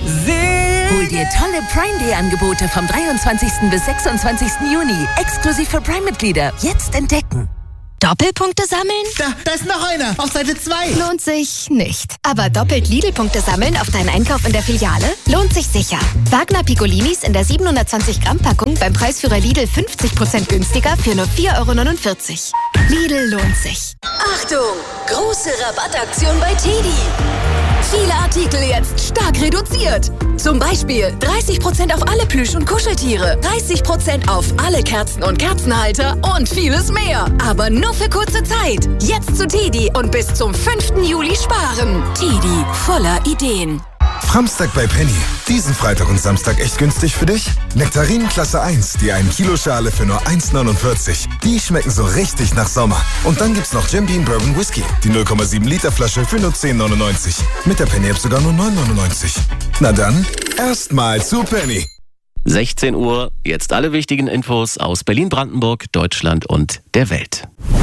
Hol dir tolle Prime Day Angebote vom 23. bis 26. Juni. Exklusiv für Prime-Mitglieder. Jetzt entdecken. Doppelpunkte sammeln? Da ist noch einer. Auf Seite 2. Lohnt sich nicht. Aber doppelt Lidl-Punkte sammeln auf deinen Einkauf in der Filiale? Lohnt sich sicher. Wagner Piccolinis in der 720 Gramm Packung beim Preisführer Lidl 50% günstiger für nur 4,49 €. Lidl lohnt sich. Achtung! Große Rabattaktion bei TEDi. Viele Artikel jetzt stark reduziert. Zum Beispiel 30% auf alle Plüsch- und Kuscheltiere, 30% auf alle Kerzen und Kerzenhalter und vieles mehr. Aber nur für kurze Zeit. Jetzt zu TEDi und bis zum 5. Juli sparen. TEDi, voller Ideen. Framstag bei Penny. Diesen Freitag und Samstag echt günstig für dich? Nektarinen Klasse 1, die 1 Kilo Schale für nur 1,49. Die schmecken so richtig nach Sommer. Und dann gibt's noch Jim Beam Bourbon Whisky, die 0,7 Liter Flasche für nur 10,99. Mit der Penny-App sogar nur 9,99. Na dann, erstmal zu Penny. 16 Uhr, jetzt alle wichtigen Infos aus Berlin, Brandenburg, Deutschland und der Welt.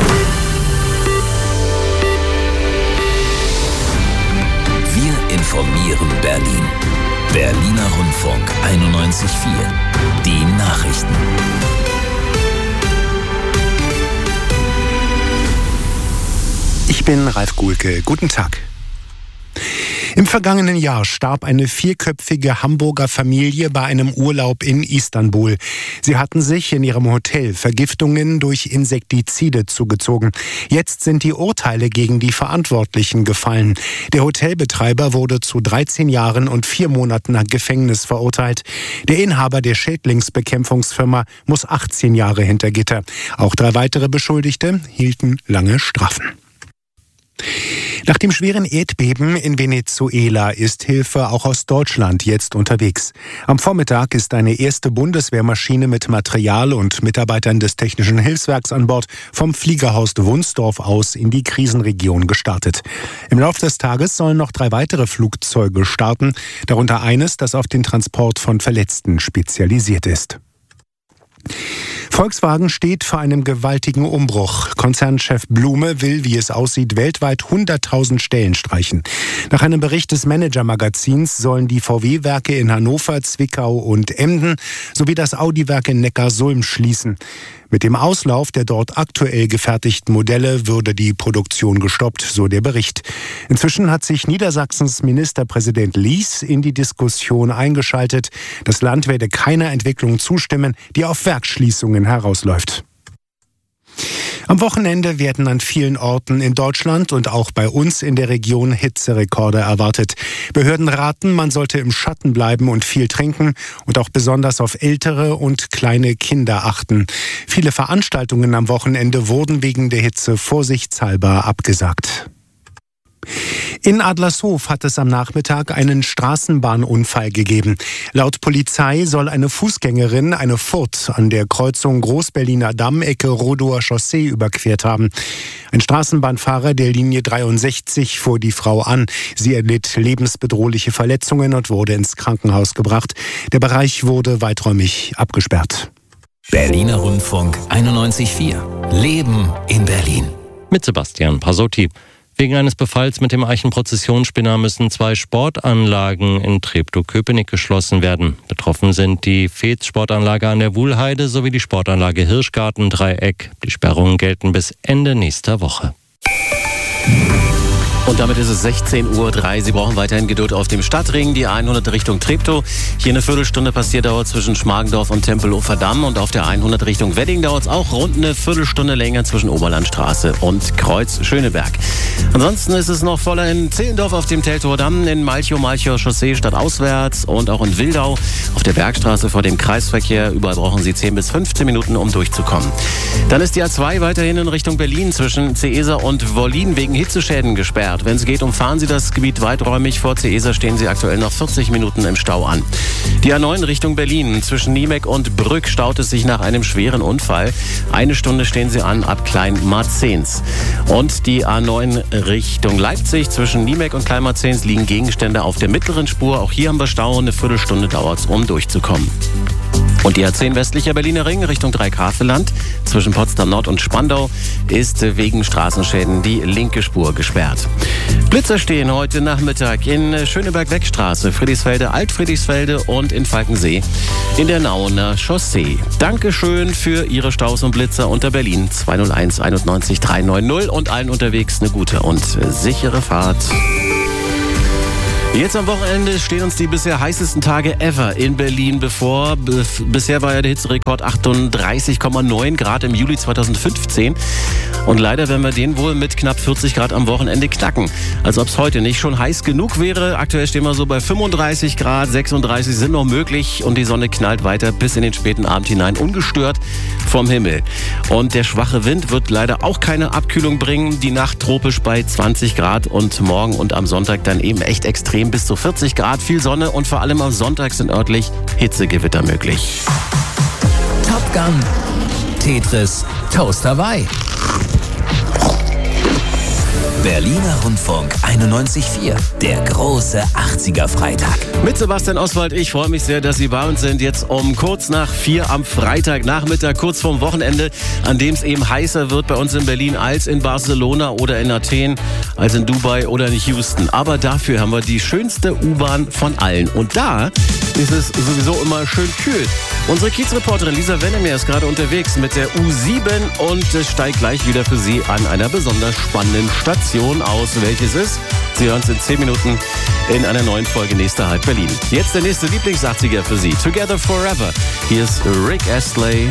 Wir informieren Berlin. Berliner Rundfunk 91.4. Die Nachrichten. Ich bin Ralf Guhlke. Guten Tag. Im vergangenen Jahr starb eine 4-köpfige Hamburger Familie bei einem Urlaub in Istanbul. Sie hatten sich in ihrem Hotel Vergiftungen durch Insektizide zugezogen. Jetzt sind die Urteile gegen die Verantwortlichen gefallen. Der Hotelbetreiber wurde zu 13 Jahren und 4 Monaten Gefängnis verurteilt. Der Inhaber der Schädlingsbekämpfungsfirma muss 18 Jahre hinter Gitter. Auch 3 weitere Beschuldigte hielten lange Strafen. Nach dem schweren Erdbeben in Venezuela ist Hilfe auch aus Deutschland jetzt unterwegs. Am Vormittag ist eine erste Bundeswehrmaschine mit Material und Mitarbeitern des Technischen Hilfswerks an Bord vom Fliegerhorst Wunsdorf aus in die Krisenregion gestartet. Im Laufe des Tages sollen noch 3 weitere Flugzeuge starten, darunter eines, das auf den Transport von Verletzten spezialisiert ist. Volkswagen steht vor einem gewaltigen Umbruch. Konzernchef Blume will, wie es aussieht, weltweit 100.000 Stellen streichen. Nach einem Bericht des Manager-Magazins sollen die VW-Werke in Hannover, Zwickau und Emden sowie das Audi-Werk in Neckarsulm schließen. Mit dem Auslauf der dort aktuell gefertigten Modelle würde die Produktion gestoppt, so der Bericht. Inzwischen hat sich Niedersachsens Ministerpräsident Lies in die Diskussion eingeschaltet. Das Land werde keiner Entwicklung zustimmen, die auf Werksschließungen herausläuft. Am Wochenende werden an vielen Orten in Deutschland und auch bei uns in der Region Hitzerekorde erwartet. Behörden raten, man sollte im Schatten bleiben und viel trinken und auch besonders auf ältere und kleine Kinder achten. Viele Veranstaltungen am Wochenende wurden wegen der Hitze vorsichtshalber abgesagt. In Adlershof hat es am Nachmittag einen Straßenbahnunfall gegeben. Laut Polizei soll eine Fußgängerin eine Furt an der Kreuzung Großberliner Damm, Ecke Rodower Chaussee überquert haben. Ein Straßenbahnfahrer der Linie 63 fuhr die Frau an. Sie erlitt lebensbedrohliche Verletzungen und wurde ins Krankenhaus gebracht. Der Bereich wurde weiträumig abgesperrt. Berliner Rundfunk 91.4. Leben in Berlin. Mit Sebastian Pasotti. Wegen eines Befalls mit dem Eichenprozessionsspinner müssen 2 Sportanlagen in Treptow-Köpenick geschlossen werden. Betroffen sind die Veets-Sportanlage an der Wuhlheide sowie die Sportanlage Hirschgarten-Dreieck. Die Sperrungen gelten bis Ende nächster Woche. Und damit ist es 16:03 Uhr. Sie brauchen weiterhin Geduld auf dem Stadtring, die 100 Richtung Treptow. Hier eine Viertelstunde Passierdauer zwischen Schmargendorf und Tempelhofer Damm. Und auf der 100 Richtung Wedding dauert es auch rund eine Viertelstunde länger zwischen Oberlandstraße und Kreuz Schöneberg. Ansonsten ist es noch voller in Zehlendorf auf dem Teltower Damm, in Malchow Chaussee stadtauswärts und auch in Wildau auf der Bergstraße vor dem Kreisverkehr. Überall brauchen Sie 10 bis 15 Minuten, um durchzukommen. Dann ist die A2 weiterhin in Richtung Berlin zwischen Ceesa und Wollin wegen Hitzeschäden gesperrt. Wenn es geht, umfahren Sie das Gebiet weiträumig. Vor Ceesa stehen Sie aktuell noch 40 Minuten im Stau an. Die A9 Richtung Berlin. Zwischen Niemek und Brück staut es sich nach einem schweren Unfall. 1 Stunde stehen Sie an ab Kleinmarzens. Und die A9 Richtung Leipzig. Zwischen Niemek und Kleinmarzens liegen Gegenstände auf der mittleren Spur. Auch hier haben wir Stau. Eine Viertelstunde dauert es, um durchzukommen. Und die A10 westlicher Berliner Ring Richtung Dreigrafeland zwischen Potsdam Nord und Spandau ist wegen Straßenschäden die linke Spur gesperrt. Blitzer stehen heute Nachmittag in Schöneberg-Weckstraße, Friedrichsfelde, Alt-Friedrichsfelde und in Falkensee in der Nauener Chaussee. Dankeschön für Ihre Staus und Blitzer unter Berlin 201 91 390 und allen unterwegs eine gute und sichere Fahrt. Jetzt am Wochenende stehen uns die bisher heißesten Tage ever in Berlin bevor. Bisher war ja der Hitzerekord 38,9 Grad im Juli 2015. Und leider werden wir den wohl mit knapp 40 Grad am Wochenende knacken. Als ob es heute nicht schon heiß genug wäre. Aktuell stehen wir so bei 35 Grad, 36 sind noch möglich. Und die Sonne knallt weiter bis in den späten Abend hinein, ungestört vom Himmel. Und der schwache Wind wird leider auch keine Abkühlung bringen. Die Nacht tropisch bei 20 Grad und morgen und am Sonntag dann eben echt extrem bis zu 40 Grad, viel Sonne und vor allem am Sonntag sind örtlich Hitzegewitter möglich. Top Gun, Tetris, Toast Hawaii. Berliner Rundfunk 91.4, der große 80er-Freitag. Mit Sebastian Oswald, ich freue mich sehr, dass Sie bei uns sind. Jetzt um kurz nach 4 am Freitagnachmittag, kurz vorm Wochenende, an dem es eben heißer wird bei uns in Berlin als in Barcelona oder in Athen, als in Dubai oder in Houston. Aber dafür haben wir die schönste U-Bahn von allen. Und da ist es sowieso immer schön kühl. Unsere Kiezreporterin Lisa Wennemir ist gerade unterwegs mit der U7 und steigt gleich wieder für Sie an einer besonders spannenden Station aus. Welches ist? Sie hören es in 10 Minuten in einer neuen Folge Nächster Halt Berlin. Jetzt der nächste Lieblings-80er für Sie. Together Forever. Hier ist Rick Astley.